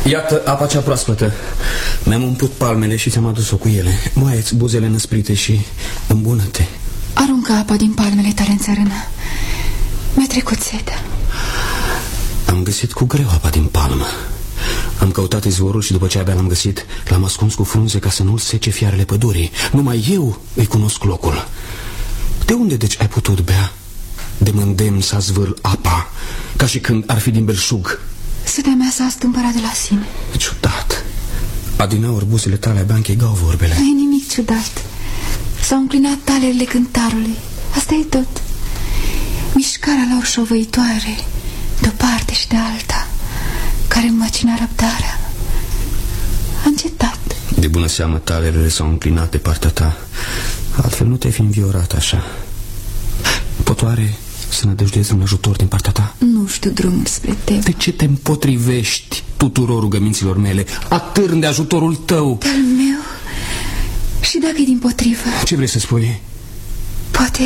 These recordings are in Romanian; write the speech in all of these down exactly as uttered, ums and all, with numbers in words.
Iată apa cea proaspătă. Mi-am umplut palmele și ți-am adus-o cu ele. Moaie-ți buzele năsprite și îmbună-te. Aruncă apa din palmele tale în țărână. Mi-a trecut setea. Am găsit cu greu apa din palmă. Am căutat izvorul și după ce abia l-am găsit, l-am ascuns cu frunze ca să nu-l sece fiarele pădurii. Numai eu îi cunosc locul. De unde deci ai putut bea? De mă îndemn să zvârl apa, ca și când ar fi din belșug. Setea mea s-a stâmpărat de la sine. Ciudat. Adineauri buzele tale abia închegau vorbele. Nu e nimic ciudat. S-au înclinat talerele cântarului. Asta e tot. Mișcarea lor șovăitoare, de o parte și de alta, care îmi măcina răbdarea, a încetat. De bună seamă talerele s-au înclinat de partea ta. Altfel nu te-ai fi înviorat așa. Pot oare să nădăjduiesc un ajutor din partea ta? Nu știu drumul spre Teba. De ce te împotrivești tuturor rugăminților mele? Atârn de ajutorul tău. De-al meu? Și dacă e dimpotrivă? Ce vrei să spui? Poate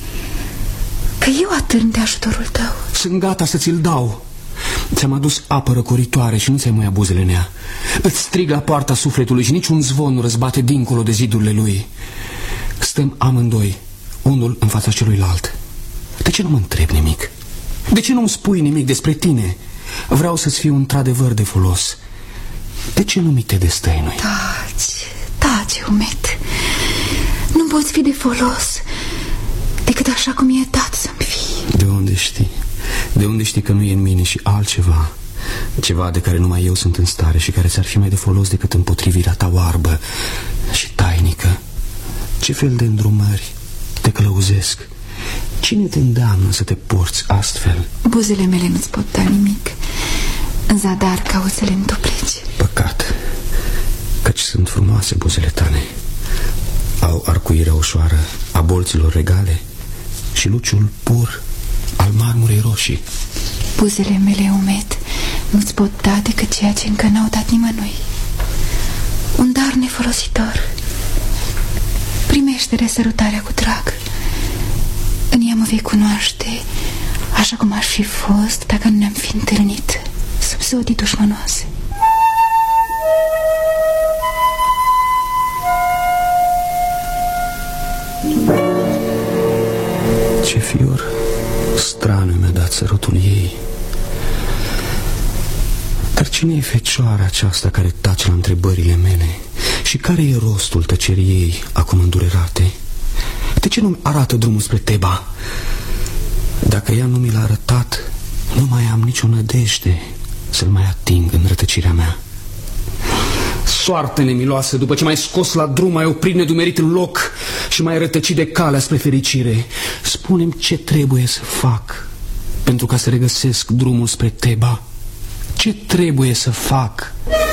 că eu atârn de ajutorul tău. Sunt gata să ți-l dau. Ți-am adus apă răcoritoare și nu ți-ai muia buzele în ea. Îți strig la poarta sufletului și niciun zvon nu răzbate dincolo de zidurile lui. Stăm amândoi, unul în fața celuilalt. De ce nu mă întrebi nimic? De ce nu-mi spui nimic despre tine? Vreau să-ți fiu într-adevăr de folos. De ce nu mi te destăinui? Taci, taci, Umet. Nu poți fi de folos decât așa cum e dat să-mi fii. De unde știi? De unde știi că nu e în mine și altceva? Ceva de care numai eu sunt în stare și care ți-ar fi mai de folos decât împotrivirea ta oarbă și tainică. Ce fel de îndrumări te călăuzesc? Cine te îndeamnă să te porți astfel? Buzele mele nu-ți pot da nimic. În zadar cauți să le întopleci. Păcat, căci sunt frumoase buzele tale. Au arcuirea ușoară a bolților regale și luciul pur al marmurei roșii. Buzele mele, Umet, nu-ți pot da decât ceea ce încă n-au dat nimănui. Un dar nefolositor. Primește răsărutarea cu drag. În ea mă vei cunoaște așa cum aș fi fost dacă nu ne-am fi întâlnit sub zodii dușmănoase. Ce fior straniu mi-a dat sărutul ei. Dar cine e fecioara aceasta care tace la întrebările mele? Și care e rostul tăcerii ei acum îndurerate? De ce nu-mi arată drumul spre Teba? Dacă ea nu mi l-a arătat, nu mai am nicio nădejde să-l mai ating în rătăcirea mea. Soarte nemiloasă, după ce m-ai scos la drum, m-ai oprit nedumerit în loc și m-ai rătăcit de calea spre fericire. Spune-mi ce trebuie să fac pentru ca să regăsesc drumul spre Teba. Ce trebuie să fac?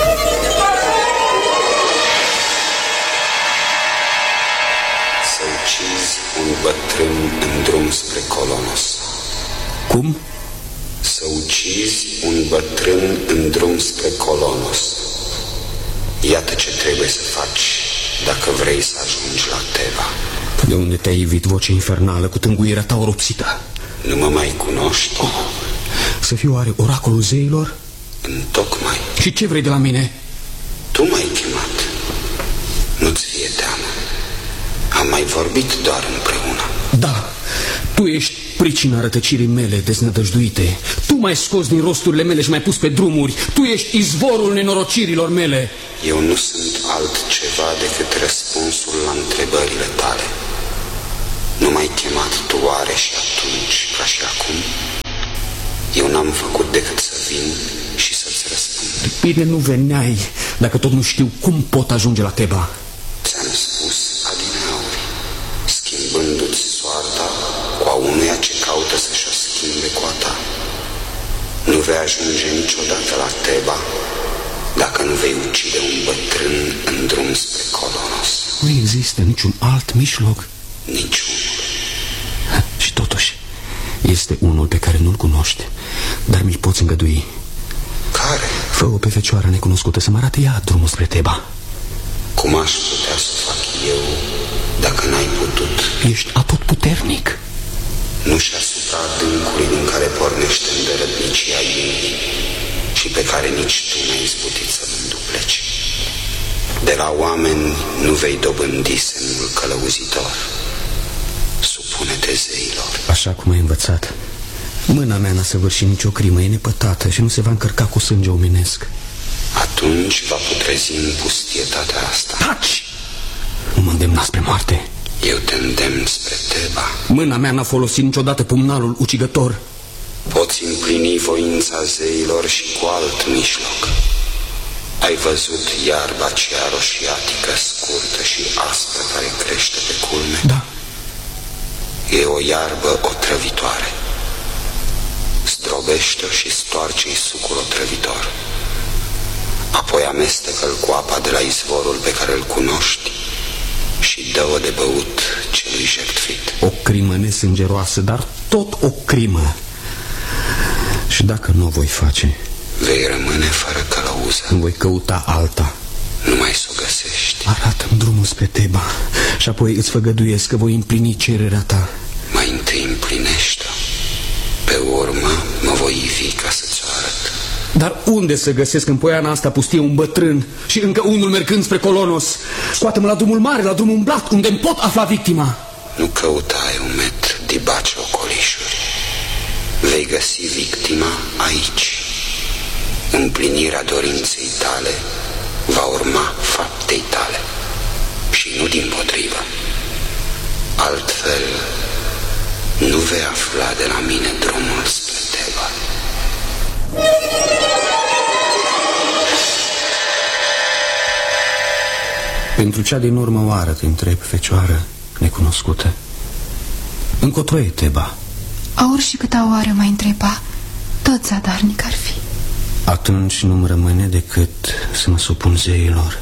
Să ucizi un bătrân în drum spre Colonos. Cum? Să ucizi un bătrân în drum spre Colonos. Iată ce trebuie să faci dacă vrei să ajungi la Teba. De unde te-ai ivit, voce infernală, cu tânguirea ta oropsită? Nu mă mai cunoști? Oh, să fiu oare oracolul zeilor? Întocmai. Și ce vrei de la mine? Tu m-ai chemat. Nu-ți fie teamă. Am mai vorbit doar împreună. Da, tu ești pricina rătăcirii mele deznădăjduite. Tu m-ai scos din rosturile mele și m-ai pus pe drumuri. Tu ești izvorul nenorocirilor mele. Eu nu sunt altceva decât răspunsul la întrebările tale. Nu m-ai chemat tu oare și atunci ca și acum? Eu n-am făcut decât să vin și să-ți răspund. Bine, nu veneai dacă tot nu știu cum pot ajunge la Teba. Ți-am spus adineauri, schimbându-ți soarta cu a unuia ce caută să-și o schimbe cu a ta. Nu vei ajunge niciodată la Teba dacă nu vei ucide un bătrân în drum spre Colonos. Nu există niciun alt mijloc? Niciunul. Și totuși este unul pe care nu-l cunoști, dar mi-l poți îngădui. Care? Fă-o pe fecioara necunoscută să mă arate ea drumul spre Teba. Cum aș putea să fac eu dacă n-ai putut? Ești atotputernic. Nu și asupra adâncului din care pornește îndărătnicia ei și pe care nici tu n-ai izbutit să-l îndupleci. De la oameni nu vei dobândi semnul călăuzitor. Supune-te zeilor. Așa cum ai învățat. Mâna mea n-a săvârșit nicio crimă, e nepătată și nu se va încărca cu sânge omenesc. Atunci va putrezi în pustietatea asta. Taci! Nu mă îndemna spre moarte. Eu te îndemn spre Teba. Mâna mea n-a folosit niciodată pumnalul ucigător. Poți împlini voința zeilor și cu alt mijloc. Ai văzut iarba aceea roșiatică, scurtă și aspră care crește pe culme? Da. E o iarbă otrăvitoare. Zdrobește-o și stoarce-i sucul otrăvitor. Apoi amestecă-l cu apa de la izvorul pe care îl cunoști și dă-o de băut celui jertfit. O crimă nesângeroasă, dar tot o crimă. Și dacă nu o voi face, vei rămâne fără călăuză. îmi voi căuta alta. Nu mai s-o găsești. Arată-mi drumul spre Teba și apoi îți făgăduiesc că voi împlini cererea ta. Mai întâi împlinește-o. Pe urmă mă voi ivi ca să-ți o arăt. Dar unde să găsesc în poiana asta pustie un bătrân și încă unul mergând spre Colonos? Scoate-mă la drumul mare, la drumul umblat, unde îmi pot afla victima. Nu căuta, Eumet, dibace ocolișuri. Vei găsi victima aici. Împlinirea dorinței tale va urma faptei tale și nu dimpotrivă. Altfel nu vei afla de la mine drumul spre Teba. Pentru cea din urmă oară te întreb, fecioară necunoscută, încotro e Teba? A ori și câta oară mai întreba, tot zadarnic ar fi. Atunci nu-mi rămâne decât să mă supun zeilor.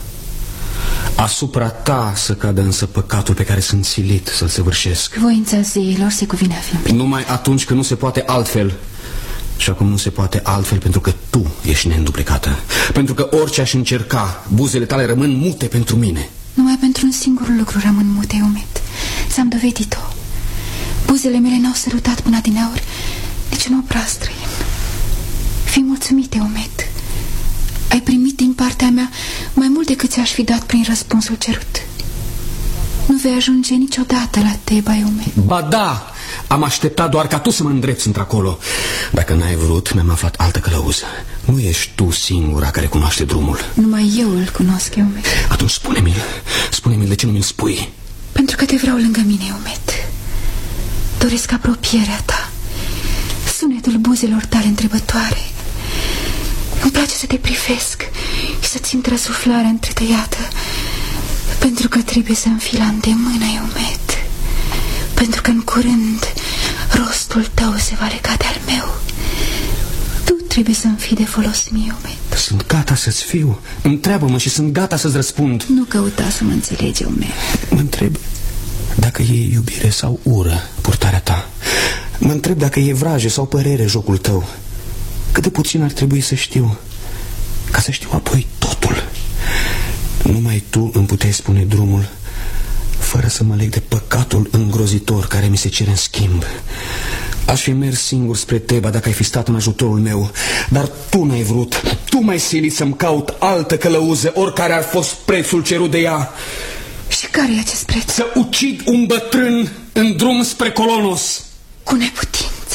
Asupra ta să cadă însă păcatul pe care sunt silit să-l săvârșesc. Voința zeilor se cuvine a fi împlinit. Numai atunci când nu se poate altfel. Și acum nu se poate altfel pentru că tu ești neînduplecată. Pentru că orice aș încerca, buzele tale rămân mute pentru mine. Numai pentru un singur lucru rămân mute, Eumet. Ți-am dovedit-o. Buzele mele n-au sărutat până adineauri nici un obraz străin. Fii mulțumit, Eumet. Ai primit din partea mea mai mult decât ți-aș fi dat prin răspunsul cerut. Nu vei ajunge niciodată la Teba, Eumet. Ba da, am așteptat doar ca tu să mă îndrepți într-acolo. Dacă n-ai vrut, mi-am aflat altă călăuză. Nu ești tu singura care cunoaște drumul. Numai eu îl cunosc, Eumet. Atunci spune-mi-l, spune-mi-l, de ce nu mi-l spui? Pentru că te vreau lângă mine, Eumet. Doresc apropierea ta, sunetul buzelor tale întrebătoare. Îmi place să te privesc și să simt răsuflarea întretăiată, pentru că trebuie să-mi fii la îndemână, Eumet. Pentru că în curând rostul tău se va lega de-al meu. Tu trebuie să-mi fii de folos mie, Eumet. Sunt gata să-ți fiu. Întreabă-mă și sunt gata să-ți răspund. Nu căuta să mă înțelegi, Eumet. Mă întreb dacă e iubire sau ură purtarea ta. Mă întreb dacă e vraje sau părere jocul tău. Cât de puțin ar trebui să știu, ca să știu apoi totul. Numai tu îmi puteai spune drumul, fără să mă leg de păcatul îngrozitor care mi se cere în schimb. Aș fi mers singur spre Teba dacă ai fi stat în ajutorul meu, dar tu n-ai vrut. Tu m-ai silit să-mi caut altă călăuză, oricare ar fost prețul cerut de ea. Și care e acest preț? Să ucid un bătrân în drum spre Colonos. Cu neputință.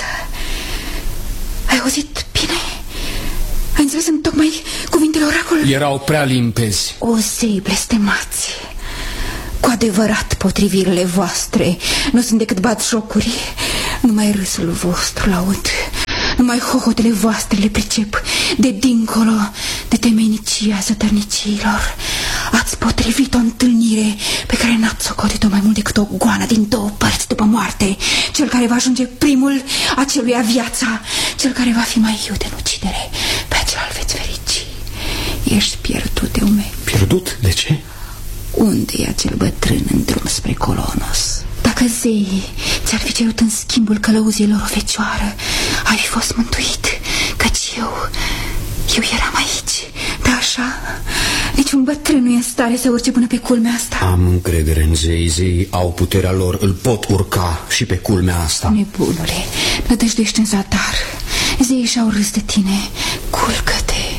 Ai auzit bine? Ai înțeles în tocmai cuvintele oracolului? Erau prea limpezi. O zei blestemați. Cu adevărat potrivirile voastre nu sunt decât batjocuri. Numai râsul vostru l-aud, numai hohotele voastre le pricep, de dincolo de temeinicia zădărniciilor. Ați potrivit o întâlnire pe care n-ați socotit-o mai mult decât o goană din două părți după moarte. Cel care va ajunge primul, aceluia viața. Cel care va fi mai iute în ucidere, pe acela îl veți ferici. Ești pierdut, Eumet. Pierdut? De ce? Unde e acel bătrân în drum spre Colonos? Dacă zeii ți-ar fi cerut în schimbul călăuziilor o fecioară, ai fi fost mântuit, căci eu, eu eram aici. Da, așa, niciun bătrân nu e în stare să urce până pe culmea asta. Am încredere în zei, zei au puterea lor, îl pot urca și pe culmea asta. Nebunule, nădăjduiești în zadar. Zeii și-au râs de tine. Culcă-te,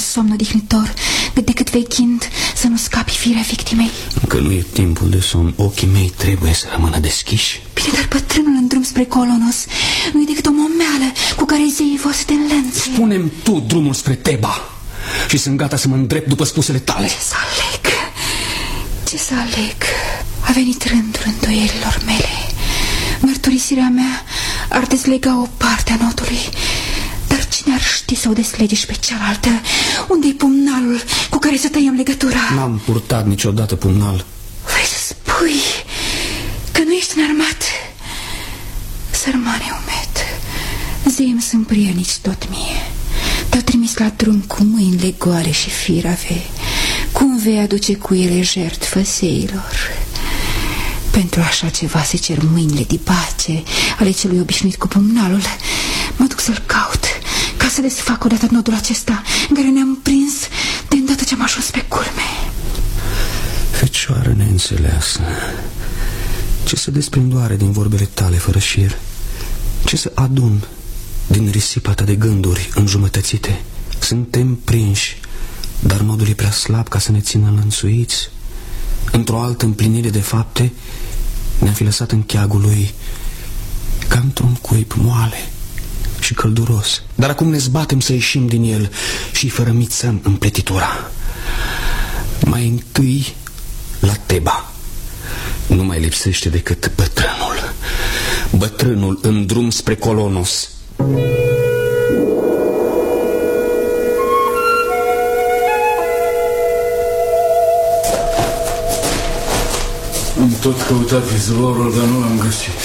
somn odihnitor decât vechind să nu scapi firea victimei. Încă nu e timpul de somn. Ochii mei trebuie să rămână deschiși. Bine, dar bătrânul în drum spre Colonos nu e decât o momeală cu care zeii vor să te înlănțe. Spune-mi tu drumul spre Teba și sunt gata să mă îndrept după spusele tale. Ce să aleg? Ce să aleg? A venit rândul îndoielilor mele. Mărturisirea mea ar deslega o parte a nodului, dar cine ar ști să o deslege și pe cealaltă? Unde-i pumnalul cu care să tăiem legătura? N-am purtat niciodată pumnal. Vrei să spui că nu ești înarmat? Sărmane umet, zeii-mi sunt prienici tot mie. Te-au trimis la drum cu mâinile goale și firave. Cum vei aduce cu ele jertfă zeilor? Pentru așa ceva se cer mâinile dibace ale celui obișnuit cu pumnalul. Mă duc să-l caut ca să desfac odată nodul acesta în care ne-am prins de îndată ce am ajuns pe culme. Fecioară neînțeleasă, ce să desprindoare din vorbele tale fără șir, ce să adun din risipa ta de gânduri înjumătățite. Suntem prinși, dar nodul e prea slab ca să ne țină înlănțuiți. Într-o altă împlinire de fapte ne-am fi lăsat în cheagul lui ca într-un cuib moale și călduros. Dar acum ne zbatem să ieșim din el și fărămițăm împletitura. Mai întâi la Teba. Nu mai lipsește decât bătrânul. Bătrânul în drum spre Colonos. Am tot căutat izvorul, dar nu l-am găsit.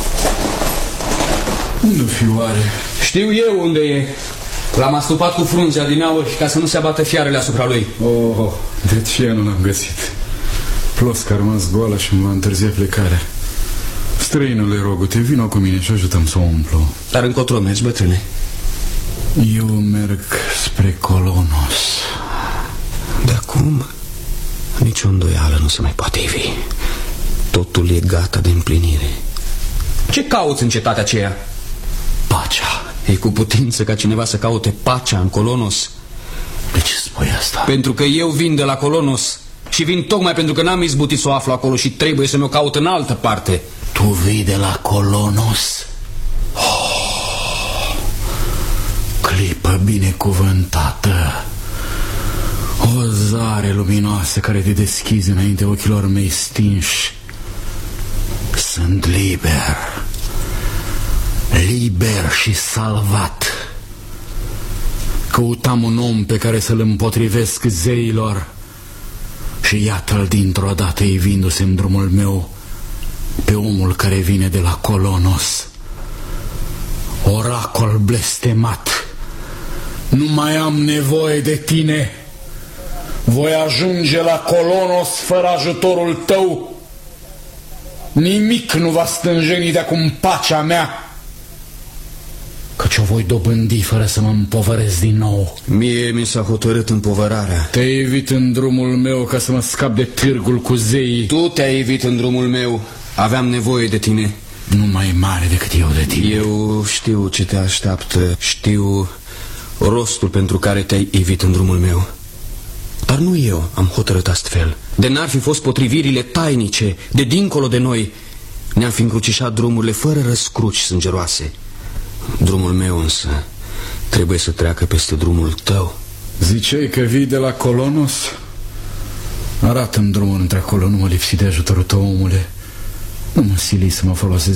Unde fi oare? Știu eu unde e. L-am astupat cu frunzea din aur ca să nu se abată fiarele asupra lui. Oh, de ce nu l-am găsit? Plus că a rămas goală și îmi va întârzia plecarea. Străinule, rogu-te, vină cu mine și ajutăm să o umplu. Dar încotro mergi, bătrâne? Eu merg spre Colonos. De acum nici o îndoială nu se mai poate ivi. Totul e gata de împlinire. Ce cauți în cetatea aceea? Pacea. E cu putință ca cineva să caute pacea în Colonos? De ce spui asta? Pentru că eu vin de la Colonos și vin tocmai pentru că n-am izbutit să o aflu acolo și trebuie să mi-o caut în altă parte. Tu vii de la Colonos? Oh, clipă binecuvântată. O zare luminoasă care te deschizi înainte ochilor mei stinși. Sunt liber. Liber și salvat. Căutam un om pe care să-l împotrivesc zeilor și iată-l dintr-o dată ivindu-se în drumul meu pe omul care vine de la Colonos. Oracol blestemat, nu mai am nevoie de tine. Voi ajunge la Colonos fără ajutorul tău. Nimic nu va stânjeni de acum pacea mea, căci o voi dobândi fără să mă împovăresc din nou. Mie mi s-a hotărât împovărarea. Te-ai evit în drumul meu ca să mă scap de târgul cu zeii. Tu te-ai evit în drumul meu. Aveam nevoie de tine. Nu mai mare decât eu de tine. Eu știu ce te așteaptă. Știu rostul pentru care te-ai evit în drumul meu. Dar nu eu am hotărât astfel. De n-ar fi fost potrivirile tainice de dincolo de noi, ne-am fi încrucișat drumurile fără răscruci sângeroase. Drumul meu însă trebuie să treacă peste drumul tău. Ziceai că vii de la Colonos? Arată-mi drumul între acolo, nu mă lipsi de ajutorul tău, omule. Nu mă sili să mă folosesc